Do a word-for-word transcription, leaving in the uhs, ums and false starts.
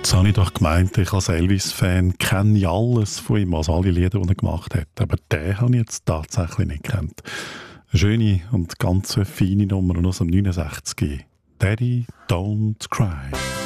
Jetzt habe ich doch gemeint, ich als Elvis-Fan kenne ja alles von ihm, also alle Lieder, die er gemacht hat. Aber den habe ich jetzt tatsächlich nicht gekannt. Eine schöne und ganz feine Nummer aus dem neunundsechzig. Daddy, don't cry.